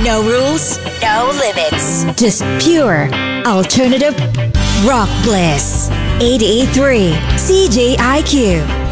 No rules, no limits. Just pure alternative rock bliss. 88.3 CJIQ.